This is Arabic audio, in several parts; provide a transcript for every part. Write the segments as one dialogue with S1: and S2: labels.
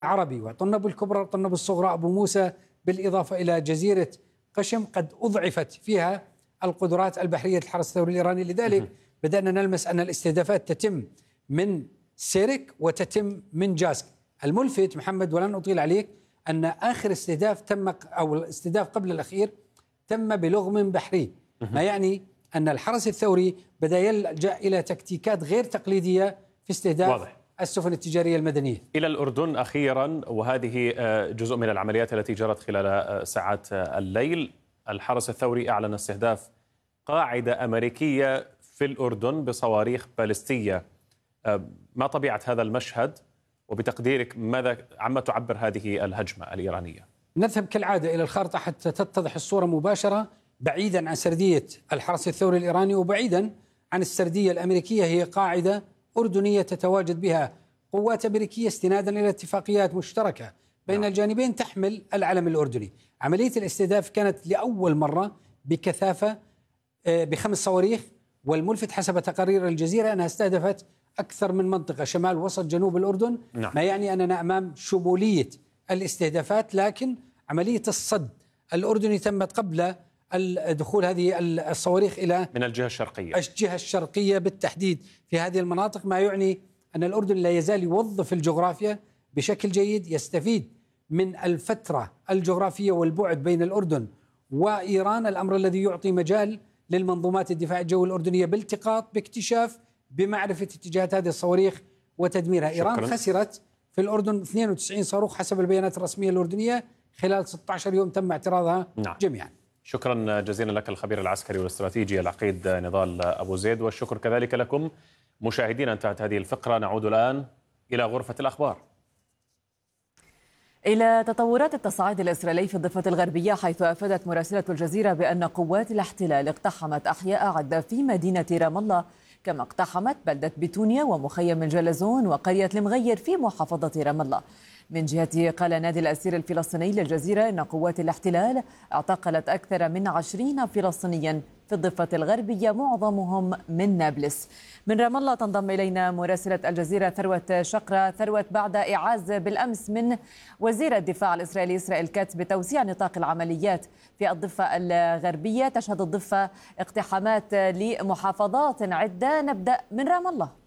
S1: عربي وطنب الكبرى وطنب الصغرى أبو موسى، بالإضافة إلى جزيرة قشم قد أضعفت فيها القدرات البحرية الحرس الثوري الإيراني. لذلك بدأنا نلمس أن الاستهدافات تتم من سيرك وتتم من جاسك. الملفت محمد ولن أطيل عليك أن آخر استهداف تم، أو الاستهداف قبل الأخير، تم بلغم بحري، ما يعني أن الحرس الثوري بدأ يلجأ إلى تكتيكات غير تقليدية في استهداف واضح السفن التجارية المدنية
S2: إلى الأردن أخيرا، وهذه جزء من العمليات التي جرت خلال ساعات الليل. الحرس الثوري أعلن استهداف قاعدة أمريكية في الأردن بصواريخ باليستية. ما طبيعة هذا المشهد، وبتقديرك ماذا عما تعبر هذه الهجمة الإيرانية؟
S1: نذهب كالعادة إلى الخارطة حتى تتضح الصورة مباشرة، بعيدا عن سردية الحرس الثوري الإيراني وبعيدا عن السردية الأمريكية. هي قاعدة أردنية تتواجد بها قوات أمريكية استنادا إلى اتفاقيات مشتركة بين الجانبين تحمل العلم الأردني. عملية الاستهداف كانت لأول مرة بكثافة ب5 صواريخ، والملفت حسب تقارير الجزيرة أنها استهدفت أكثر من منطقة شمال وسط جنوب الأردن. ما يعني أننا أمام شمولية الاستهدافات، لكن عملية الصد الأردني تمت قبل دخول هذه الصواريخ إلى
S2: من الجهة
S1: الشرقية بالتحديد في هذه المناطق، ما يعني أن الأردن لا يزال يوظف الجغرافيا بشكل جيد، يستفيد من الفترة الجغرافية والبعد بين الأردن وإيران، الأمر الذي يعطي مجال للمنظومات الدفاع الجوي الأردنية بالتقاط، باكتشاف، بمعرفة اتجاهات هذه الصواريخ وتدميرها. إيران خسرت في الأردن 92 صاروخ حسب البيانات الرسمية الأردنية خلال 16 يوم تم اعتراضها جميعا.
S2: شكرا جزيلا لك الخبير العسكري والاستراتيجي العقيد نضال أبو زيد، والشكر كذلك لكم مشاهدينا. انتهت هذه الفقرة، نعود الآن إلى غرفة الأخبار.
S3: إلى تطورات التصعيد الإسرائيلي في الضفة الغربية، حيث أفادت مراسلة الجزيرة بأن قوات الاحتلال اقتحمت أحياء عدة في مدينة رام الله، كما اقتحمت بلدة بتونيا ومخيم الجلزون وقرية المغير في محافظة رام الله. من جهته قال نادي الأسير الفلسطيني للجزيرة أن قوات الاحتلال اعتقلت أكثر من 20 فلسطينيا في الضفة الغربية، معظمهم من نابلس. من رام الله تنضم إلينا مراسلة الجزيرة ثروت شقرة. ثروت، بعد إعاز بالأمس من وزير الدفاع الإسرائيلي إسرائيل كاتس بتوسيع نطاق العمليات في الضفة الغربية، تشهد الضفة اقتحامات لمحافظات عدة. نبدأ من رام الله.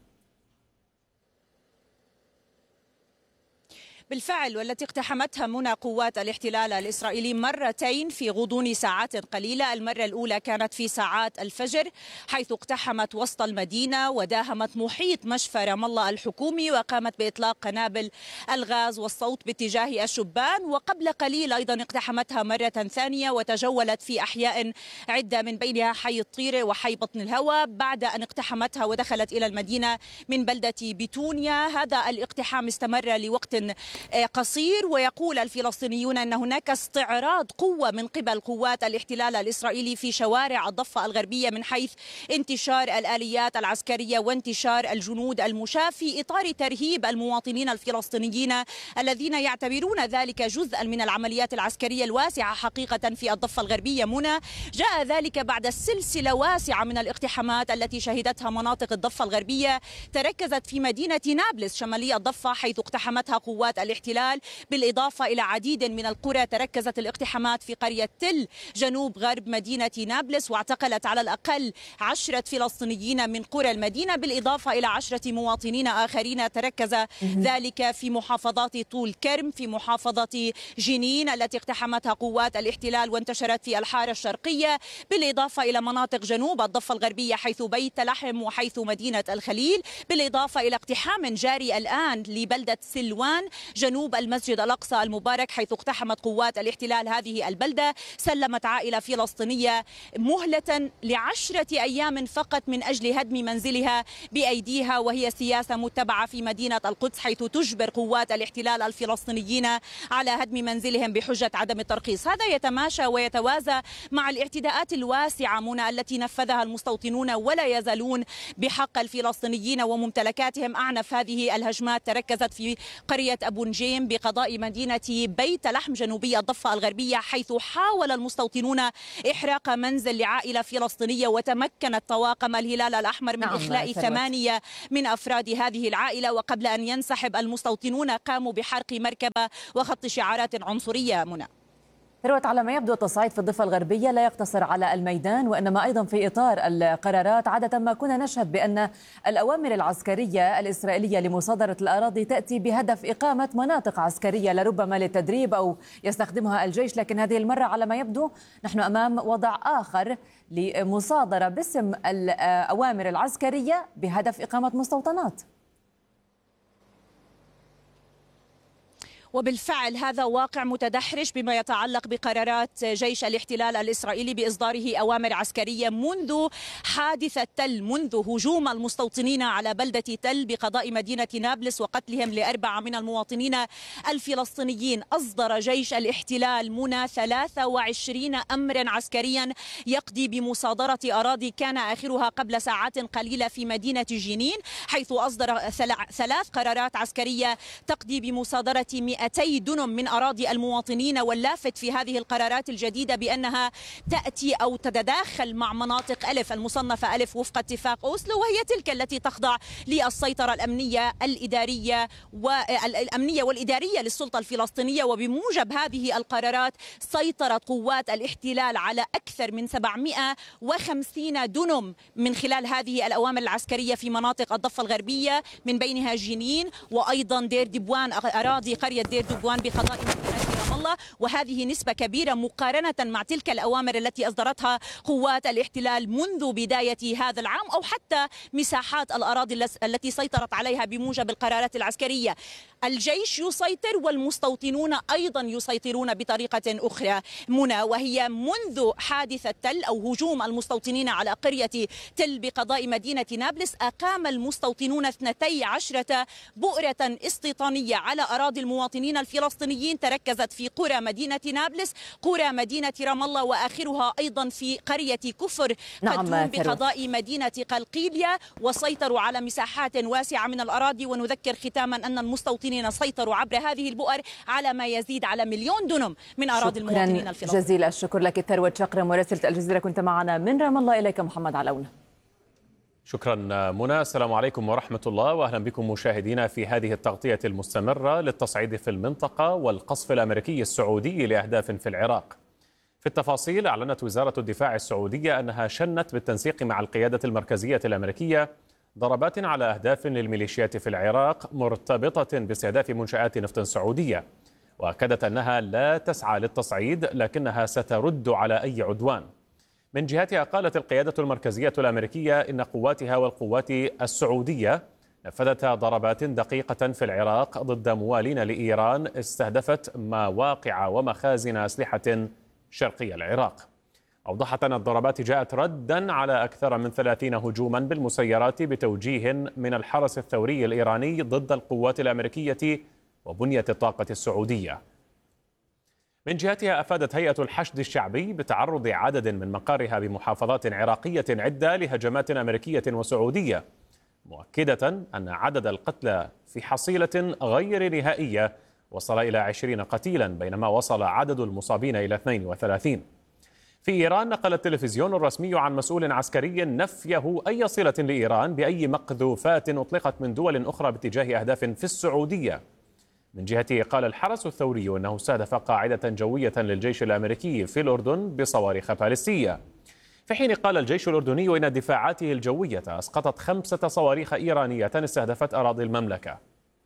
S4: بالفعل، والتي اقتحمتها منى قوات الاحتلال الإسرائيلي مرتين في غضون ساعات قليلة. المرة الأولى كانت في ساعات الفجر، حيث اقتحمت وسط المدينة وداهمت محيط مشفى رام الله الحكومي، وقامت بإطلاق قنابل الغاز والصوت باتجاه الشبان. وقبل قليل أيضا اقتحمتها مرة ثانية وتجولت في أحياء عدة من بينها حي الطيرة وحي بطن الهوى، بعد أن اقتحمتها ودخلت إلى المدينة من بلدة بتونيا. هذا الاقتحام استمر لوقت قصير، ويقول الفلسطينيون أن هناك استعراض قوة من قبل قوات الاحتلال الإسرائيلي في شوارع الضفة الغربية من حيث انتشار الآليات العسكرية وانتشار الجنود المشاة في إطار ترهيب المواطنين الفلسطينيين الذين يعتبرون ذلك جزءا من العمليات العسكرية الواسعة حقيقة في الضفة الغربية. منى جاء ذلك بعد سلسلة واسعة من الاقتحامات التي شهدتها مناطق الضفة الغربية، تركزت في مدينة نابلس شمالي الضفة، حيث اقتحمتها قوات الاحتلال، بالإضافة إلى عديد من القرى. تركزت الاقتحامات في قرية تل جنوب غرب مدينة نابلس، واعتقلت على الأقل 10 فلسطينيين من قرى المدينة، بالإضافة إلى 10 مواطنين آخرين. تركز ذلك في محافظات طول كرم، في محافظة جنين التي اقتحمتها قوات الاحتلال وانتشرت في الحارة الشرقية، بالإضافة إلى مناطق جنوب الضفة الغربية حيث بيت لحم وحيث مدينة الخليل، بالإضافة إلى اقتحام جاري الآن لبلدة سلوان جنوب المسجد الأقصى المبارك، حيث اقتحمت قوات الاحتلال هذه البلدة. سلمت عائلة فلسطينية مهلة ل10 أيام فقط من أجل هدم منزلها بأيديها، وهي سياسة متبعة في مدينة القدس، حيث تجبر قوات الاحتلال الفلسطينيين على هدم منزلهم بحجة عدم الترخيص. هذا يتماشى ويتوازى مع الاعتداءات الواسعة منى التي نفذها المستوطنون ولا يزالون بحق الفلسطينيين وممتلكاتهم. أعنف هذه الهجمات تركزت في قرية أبو أبو نجيم بقضاء مدينة بيت لحم جنوبي الضفة الغربية، حيث حاول المستوطنون إحراق منزل لعائلة فلسطينية، وتمكنت طواقم الهلال الأحمر من إخلاء 8 من أفراد هذه العائلة. وقبل أن ينسحب المستوطنون قاموا بحرق مركبة وخط شعارات عنصرية. منى
S3: ثروت، على ما يبدو التصعيد في الضفة الغربية لا يقتصر على الميدان، وإنما أيضا في إطار القرارات. عادة ما كنا نشهد بأن الأوامر العسكرية الإسرائيلية لمصادرة الأراضي تأتي بهدف إقامة مناطق عسكرية لربما للتدريب أو يستخدمها الجيش، لكن هذه المرة على ما يبدو نحن أمام وضع آخر لمصادرة باسم الأوامر العسكرية بهدف إقامة مستوطنات.
S4: وبالفعل هذا واقع متدحرج بما يتعلق بقرارات جيش الاحتلال الإسرائيلي بإصداره أوامر عسكرية منذ حادثة تل، منذ هجوم المستوطنين على بلدة تل بقضاء مدينة نابلس وقتلهم ل4 من المواطنين الفلسطينيين. أصدر جيش الاحتلال منى 23 أمرا عسكريا يقضي بمصادرة أراضي، كان آخرها قبل ساعات قليلة في مدينة جنين، حيث أصدر 3 قرارات عسكرية تقضي بمصادرة 200 دنم من أراضي المواطنين. واللافت في هذه القرارات الجديدة بأنها تأتي أو تتداخل مع مناطق ألف المصنفة ألف وفق اتفاق أوسلو، وهي تلك التي تخضع للسيطرة الأمنية والإدارية للسلطة الفلسطينية. وبموجب هذه القرارات سيطرت قوات الاحتلال على أكثر من 750 دنم من خلال هذه الأوامر العسكرية في مناطق الضفة الغربية، من بينها جنين وأيضا دير دبوان، أراضي قرية دير دبوان بقضاء مدينة رام الله. وهذه نسبة كبيرة مقارنة مع تلك الأوامر التي أصدرتها قوات الاحتلال منذ بداية هذا العام، أو حتى مساحات الأراضي التي سيطرت عليها بموجب القرارات العسكرية. الجيش يسيطر والمستوطنون أيضا يسيطرون بطريقة أخرى منى، وهي منذ حادثة تل أو هجوم المستوطنين على قرية تل بقضاء مدينة نابلس، أقام المستوطنون 12 بؤرة استيطانية على أراضي المواطنين الفلسطينيين، تركزت في قرى مدينة نابلس، قرى مدينة رام الله، وآخرها أيضا في قرية كفر قدوم بقضاء مدينة قلقيلية، وسيطروا على مساحات واسعة من الأراضي. ونذكر ختاما أن المستوطنين سيطروا عبر هذه البؤر على ما يزيد على 1,000,000 دنم من أراضي المواطنين الفلسطينيين.
S3: جزيل الشكر لك ثروت شقرة مراسلة الجزيرة، كنت معنا من رام الله. إليك محمد علونة.
S2: شكرا منى. السلام عليكم ورحمة الله، وأهلا بكم مشاهدينا في هذه التغطية المستمرة للتصعيد في المنطقة والقصف الأمريكي السعودي لأهداف في العراق. في التفاصيل، أعلنت وزارة الدفاع السعودية أنها شنت بالتنسيق مع القيادة المركزية الأمريكية ضربات على أهداف للميليشيات في العراق مرتبطة باستهداف منشآت نفط سعودية، وأكدت أنها لا تسعى للتصعيد لكنها سترد على أي عدوان. من جهتها قالت القيادة المركزية الأمريكية إن قواتها والقوات السعودية نفذت ضربات دقيقة في العراق ضد موالين لإيران استهدفت مواقع ومخازن أسلحة شرقي العراق. أوضحت أن الضربات جاءت ردا على أكثر من 30 هجوما بالمسيرات بتوجيه من الحرس الثوري الإيراني ضد القوات الأمريكية وبنية الطاقة السعودية. من جهتها أفادت هيئة الحشد الشعبي بتعرض عدد من مقارها بمحافظات عراقية عدة لهجمات أمريكية وسعودية، مؤكدة أن عدد القتلى في حصيلة غير نهائية وصل إلى 20 قتيلا، بينما وصل عدد المصابين إلى 32. في إيران نقل التلفزيون الرسمي عن مسؤول عسكري نفيه أي صلة لإيران بأي مقذوفات أطلقت من دول أخرى باتجاه أهداف في السعودية. من جهته قال الحرس الثوري أنه استهدف قاعدة جوية للجيش الأمريكي في الأردن بصواريخ باليستية، في حين قال الجيش الأردني إن دفاعاته الجوية أسقطت 5 صواريخ إيرانية استهدفت أراضي المملكة.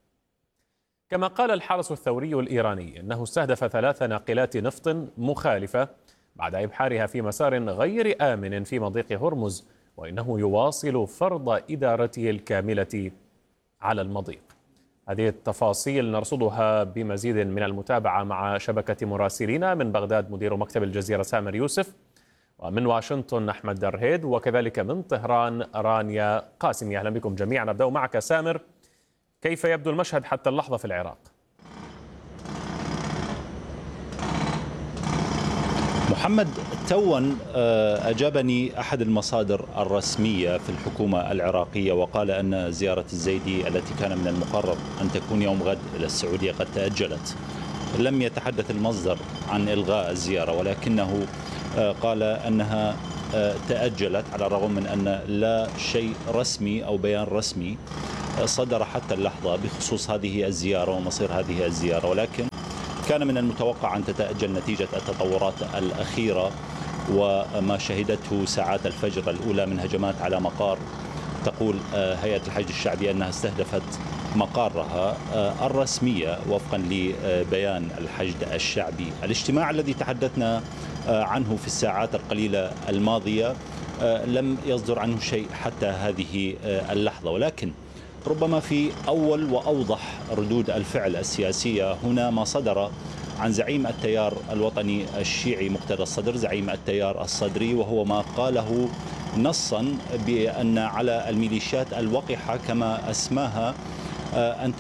S2: كما قال الحرس الثوري الإيراني أنه استهدف 3 ناقلات نفط مخالفة بعد إبحارها في مسار غير آمن في مضيق هرمز، وإنه يواصل فرض إدارته الكاملة على المضيق. هذه التفاصيل نرصدها بمزيد من المتابعة مع شبكة مراسلين. من بغداد مدير مكتب الجزيرة سامر يوسف، ومن واشنطن أحمد درهيد، وكذلك من طهران رانيا قاسمي. أهلا بكم جميعا. نبدأ معك سامر، كيف يبدو المشهد حتى اللحظة في العراق؟
S5: محمد، توا أجابني أحد المصادر الرسمية في الحكومة العراقية وقال أن زيارة الزيدي التي كان من المقرر أن تكون يوم غد إلى السعودية قد تأجلت. لم يتحدث المصدر عن إلغاء الزيارة، ولكنه قال أنها تأجلت، على الرغم من أن لا شيء رسمي أو بيان رسمي صدر حتى اللحظة بخصوص هذه الزيارة ومصير هذه الزيارة. ولكن كان من المتوقع أن تتأجل نتيجة التطورات الأخيرة وما شهدته ساعات الفجر الأولى من هجمات على مقار تقول هيئة الحشد الشعبي أنها استهدفت مقارها الرسمية وفقا لبيان الحشد الشعبي. الاجتماع الذي تحدثنا عنه في الساعات القليلة الماضية لم يصدر عنه شيء حتى هذه اللحظة، ولكن ربما في أول وأوضح ردود الفعل السياسية هنا ما صدر عن زعيم التيار الوطني الشيعي مقتدى الصدر، زعيم التيار الصدري، وهو ما قاله نصا بأن على الميليشيات الوقحة كما أسماها أن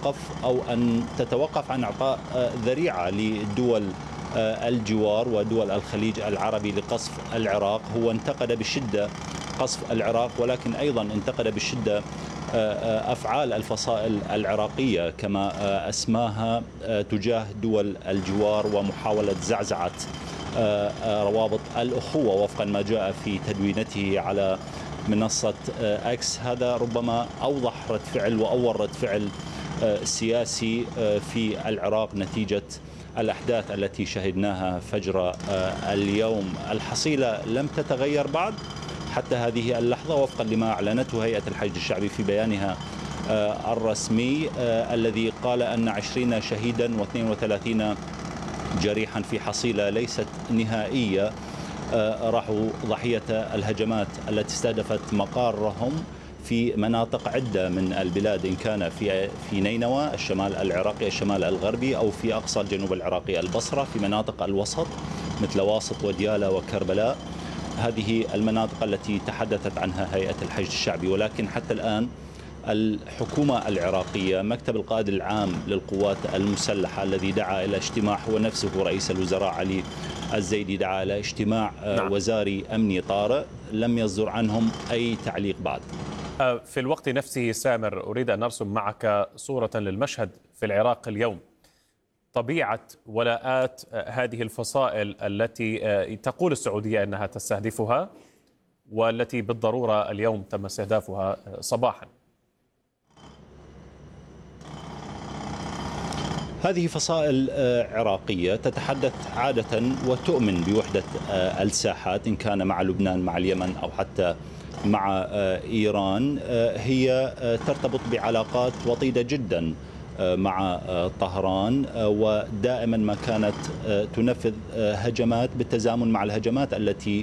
S5: تتوقف عن إعطاء ذريعة لدول الجوار ودول الخليج العربي لقصف العراق. هو انتقد بشدة قصف العراق، ولكن أيضا انتقد بشدة أفعال الفصائل العراقية كما أسماها تجاه دول الجوار ومحاولة زعزعة روابط الأخوة وفقا ما جاء في تدوينته على منصة أكس. هذا ربما أوضح رد فعل وأول رد فعل سياسي في العراق نتيجة الأحداث التي شهدناها فجر اليوم. الحصيلة لم تتغير بعد حتى هذه اللحظة وفقا لما أعلنته هيئة الحشد الشعبي في بيانها الرسمي الذي قال أن 20 شهيدا و32 جريحا في حصيلة ليست نهائية راحوا ضحية الهجمات التي استهدفت مقارهم في مناطق عدة من البلاد، إن كان في نينوى الشمال العراقي الشمال الغربي، أو في أقصى الجنوب العراقي البصرة، في مناطق الوسط مثل واسط وديالى وكربلاء. هذه المناطق التي تحدثت عنها هيئة الحشد الشعبي. ولكن حتى الآن الحكومة العراقية، مكتب القائد العام للقوات المسلحة الذي دعا إلى اجتماع، هو نفسه رئيس الوزراء علي الزيدي دعا إلى اجتماع وزاري أمني طارئ، لم يصدر عنهم أي تعليق بعد.
S2: في الوقت نفسه سامر، أريد أن أرسم معك صورة للمشهد في العراق اليوم. طبيعة ولاءات هذه الفصائل التي تقول السعودية أنها تستهدفها والتي بالضرورة اليوم تم استهدافها صباحا.
S5: هذه فصائل عراقية تتحدث عادة وتؤمن بوحدة الساحات، إن كان مع لبنان مع اليمن أو حتى مع إيران. هي ترتبط بعلاقات وطيدة جدا مع طهران، ودائما ما كانت تنفذ هجمات بالتزامن مع الهجمات التي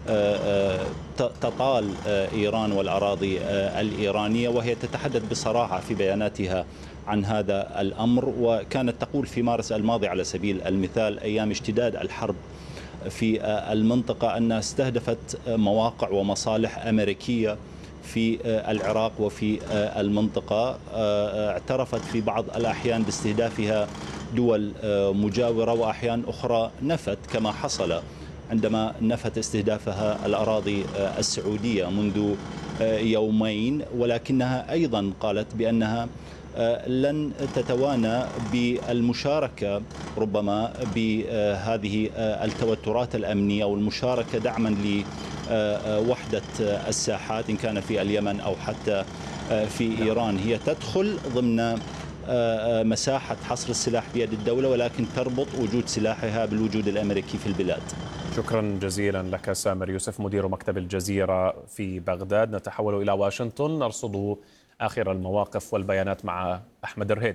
S5: تطال إيران والأراضي الإيرانية، وهي تتحدث بصراحة في بياناتها عن هذا الأمر. وكانت تقول في مارس الماضي على سبيل المثال أيام اشتداد الحرب في المنطقة أنها استهدفت مواقع ومصالح أمريكية في العراق وفي المنطقة. اعترفت في بعض الأحيان باستهدافها دول مجاورة، وأحيان أخرى نفت، كما حصل عندما نفت استهدافها الأراضي السعودية منذ يومين. ولكنها أيضا قالت بأنها لن تتوانى بالمشاركة ربما بهذه التوترات الأمنية والمشاركة دعما لوحدة الساحات، إن كان في اليمن أو حتى في إيران. هي تدخل ضمن مساحة حصر السلاح بيد الدولة، ولكن تربط وجود سلاحها بالوجود الأمريكي في البلاد.
S2: شكرا جزيلا لك سامر يوسف، مدير مكتب الجزيرة في بغداد. نتحول إلى واشنطن نرصد آخر المواقف والبيانات مع أحمد الرهيد.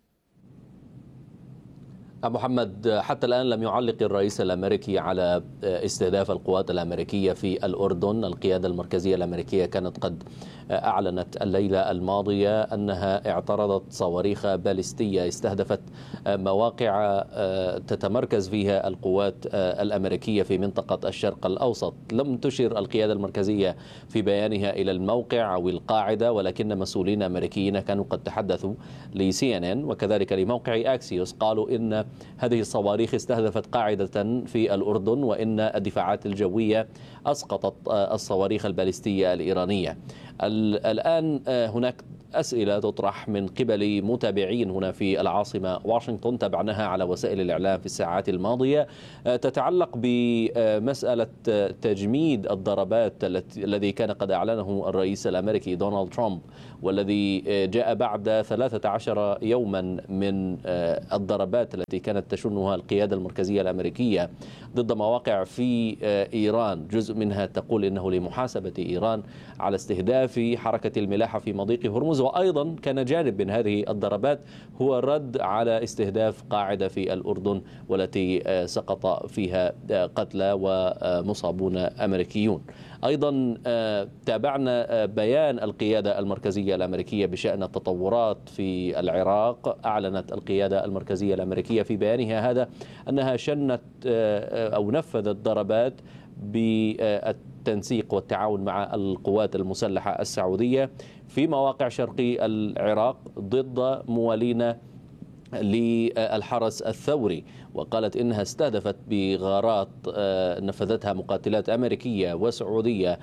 S6: محمد، حتى الآن لم يعلق الرئيس الأمريكي على استهداف القوات الأمريكية في الأردن. القيادة المركزية الأمريكية كانت قد أعلنت الليلة الماضية أنها اعترضت صواريخ باليستية استهدفت مواقع تتمركز فيها القوات الأمريكية في منطقة الشرق الأوسط. لم تشر القيادة المركزية في بيانها إلى الموقع أو القاعدة، ولكن مسؤولين أمريكيين كانوا قد تحدثوا لCNN وكذلك لموقع أكسيوس، قالوا إن هذه الصواريخ استهدفت قاعدة في الأردن، وإن الدفاعات الجوية أسقطت الصواريخ الباليستية الإيرانية. الآن هناك أسئلة تطرح من قبل متابعين هنا في العاصمة واشنطن، تابعناها على وسائل الإعلام في الساعات الماضية، تتعلق بمسألة تجميد الضربات الذي كان قد أعلنه الرئيس الأمريكي دونالد ترامب، والذي جاء بعد 13 يوما من الضربات التي كانت تشنها القيادة المركزية الأمريكية ضد مواقع في إيران. جزء منها تقول إنه لمحاسبة إيران على استهداف حركة الملاحة في مضيق هرمز، وأيضا كان جانب من هذه الضربات هو الرد على استهداف قاعدة في الأردن والتي سقط فيها قتلى ومصابون أمريكيون. أيضا تابعنا بيان القيادة المركزية الأمريكية بشأن التطورات في العراق. أعلنت القيادة المركزية الأمريكية في بيانها هذا أنها شنت أو نفذت ضربات بالتنسيق والتعاون مع القوات المسلحة السعودية في مواقع شرقي العراق ضد موالين للحرس الثوري، وقالت إنها استهدفت بغارات نفذتها مقاتلات أمريكية وسعودية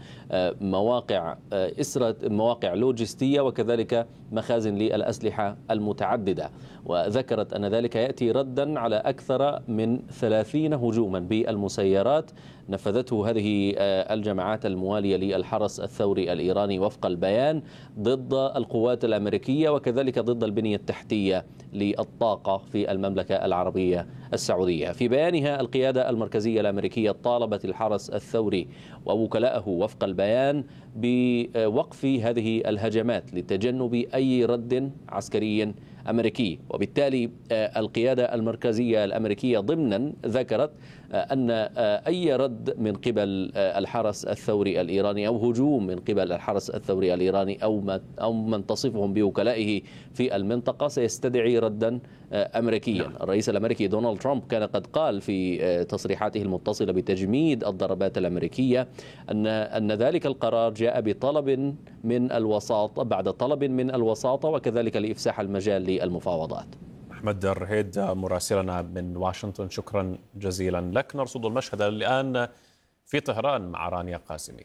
S6: مواقع لوجستية وكذلك مخازن للأسلحة المتعددة. وذكرت أن ذلك يأتي ردا على أكثر من 30 هجوما بالمسيرات نفذته هذه الجماعات الموالية للحرس الثوري الإيراني وفق البيان ضد القوات الأمريكية وكذلك ضد البنية التحتية للطاقة في المملكة العربية السعودية. في بيانها القيادة المركزية الأمريكية طالبت الحرس الثوري ووكلاءه وفق البيان بوقف هذه الهجمات لتجنب أي رد عسكري أمريكي. وبالتالي القيادة المركزية الأمريكية ضمنا ذكرت أن أي رد من قبل الحرس الثوري الإيراني أو هجوم من قبل الحرس الثوري الإيراني أو من تصفهم بوكلائه في المنطقة سيستدعي ردا أمريكيا. الرئيس الأمريكي دونالد ترامب كان قد قال في تصريحاته المتصلة بتجميد الضربات الأمريكية أن ذلك القرار جاء بطلب من الوساطة بعد طلب من الوساطة وكذلك لإفساح المجال للمفاوضات.
S2: أحمد الرهيد مراسلنا من واشنطن، شكرا جزيلا لك. نرصد المشهد الآن في طهران مع رانيا قاسمي.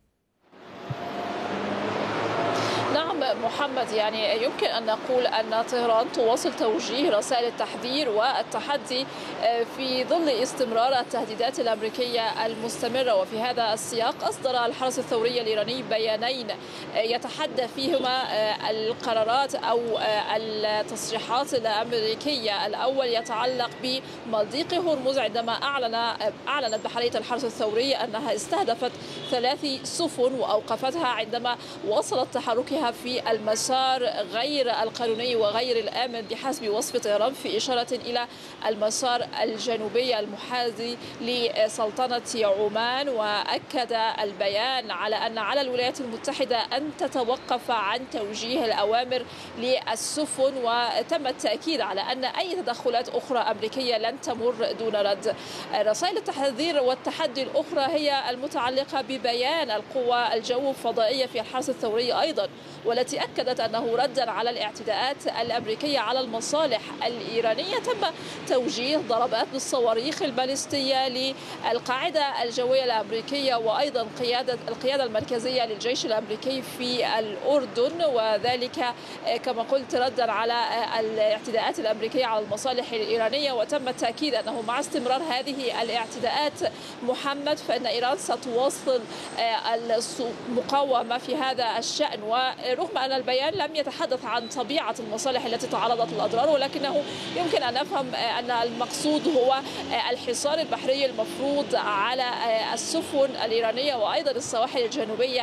S7: نعم محمد، يعني يمكن أن نقول أن طهران تواصل توجيه رسائل التحذير والتحدي في ظل استمرار التهديدات الأمريكية المستمرة. وفي هذا السياق أصدر الحرس الثوري الإيراني بيانين يتحدى فيهما القرارات أو التصريحات الأمريكية. الأول يتعلق بمضيق هرمز، عندما أعلنت بحرية الحرس الثوري أنها استهدفت 3 سفن وأوقفتها عندما وصلت تحركها في المسار غير القانوني وغير الآمن بحسب وصف طهران، في إشارة إلى المسار الجنوبي المحاذي لسلطنة عمان. وأكد البيان على أن على الولايات المتحدة أن تتوقف عن توجيه الأوامر للسفن، وتم التأكيد على أن أي تدخلات أخرى أمريكية لن تمر دون رد. رسائل التحذير والتحدي الأخرى هي المتعلقة ببيان القوى الجو الفضائية في الحرس الثوري أيضا، والتي أكدت أنه ردا على الاعتداءات الأمريكية على المصالح الإيرانية تم توجيه ضربات بالصواريخ الباليستية للقاعدة الجوية الأمريكية وأيضا القيادة المركزية للجيش الأمريكي في الأردن، وذلك كما قلت ردا على الاعتداءات الأمريكية على المصالح الإيرانية. وتم التأكيد أنه مع استمرار هذه الاعتداءات محمد فإن إيران ستواصل المقاومة في هذا الشأن. ورغم أن البيان لم يتحدث عن طبيعة المصالح التي تعرضت للأضرار، ولكنه يمكن أن نفهم أن المقصود هو الحصار البحري المفروض على السفن الإيرانية وأيضا السواحل الجنوبية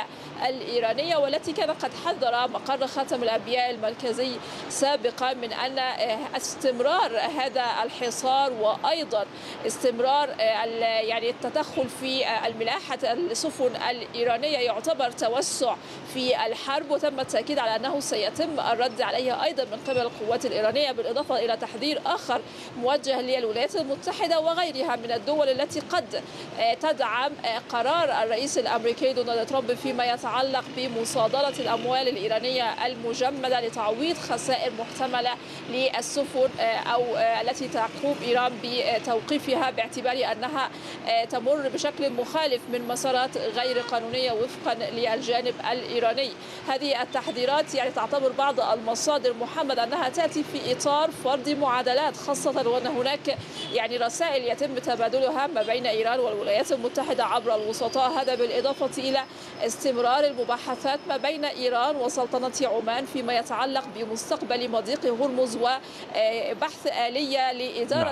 S7: الإيرانية، والتي كان قد حذر مقر خاتم الأنبياء المركزي سابقا من أن استمرار هذا الحصار وأيضا استمرار يعني التدخل في الملاحة السفن الإيرانية يعتبر توسع في الحرب، وتم التأكيد على أنه سيتم الرد عليها أيضا من قبل القوات الإيرانية، بالإضافة إلى تحذير آخر موجه للولايات المتحدة وغيرها من الدول التي قد تدعم قرار الرئيس الأمريكي دونالد ترامب فيما يتعلق بمصادرة الأموال الإيرانية المجمدة لتعويض خسائر محتملة للسفن أو التي تقوم إيران بتوقيفها باعتبار أنها تمر بشكل مخالف من مسارات غير قانونية وفقا للجانب الإيراني. هذه التحذيرات يعني تعتبر بعض المصادر محمد أنها تأتي في إطار فرض معادلات، خاصة وأن هناك يعني رسائل يتم تبادلها ما بين إيران والولايات المتحدة عبر الوسطاء، هذا بالإضافة إلى استمرار المباحثات ما بين إيران وسلطنة عمان فيما يتعلق بمستقبل مضيق هرمز وبحث آلية لإدارة